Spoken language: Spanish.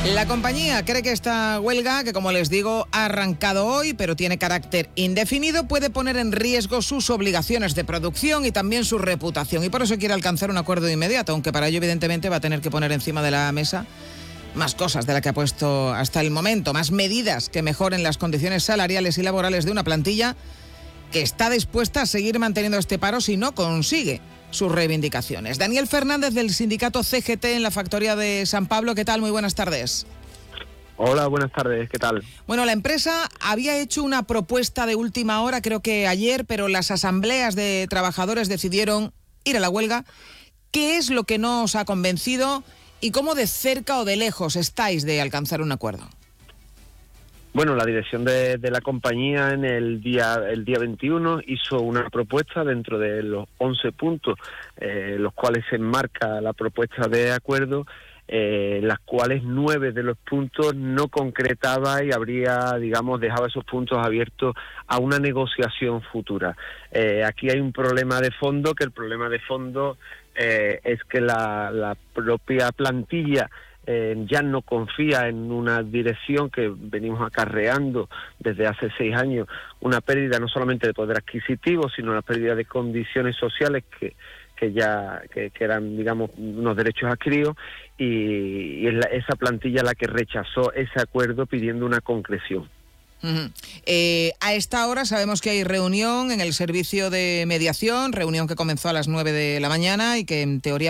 La compañía cree que esta huelga, que como les digo, ha arrancado hoy, pero tiene carácter indefinido, puede poner en riesgo sus obligaciones de producción y también su reputación. Y por eso quiere alcanzar un acuerdo inmediato, aunque para ello evidentemente va a tener que poner encima de la mesa más cosas de las que ha puesto hasta el momento, más medidas que mejoren las condiciones salariales y laborales de una plantilla que está dispuesta a seguir manteniendo este paro si no consigue sus reivindicaciones. Daniel Fernández, del sindicato CGT en la factoría de San Pablo. ¿Qué tal? Muy buenas tardes. Hola, buenas tardes. ¿Qué tal? Bueno, la empresa había hecho una propuesta de última hora, creo que ayer, pero las asambleas de trabajadores decidieron ir a la huelga. ¿Qué es lo que no os ha convencido y cómo de cerca o de lejos estáis de alcanzar un acuerdo? Bueno, la dirección de la compañía el día 21 hizo una propuesta dentro de los 11 puntos, los cuales se enmarca la propuesta de acuerdo, las cuales 9 de los puntos no concretaba y habría, dejaba esos puntos abiertos a una negociación futura. Aquí hay un problema de fondo, que el problema de fondo es que la propia plantilla ya no confía en una dirección que venimos acarreando desde hace 6 años, una pérdida no solamente de poder adquisitivo, sino una pérdida de condiciones sociales que eran, unos derechos adquiridos, y es esa plantilla la que rechazó ese acuerdo pidiendo una concreción. Uh-huh. A esta hora sabemos que hay reunión en el servicio de mediación, reunión que comenzó a las 9 de la mañana y que en teoría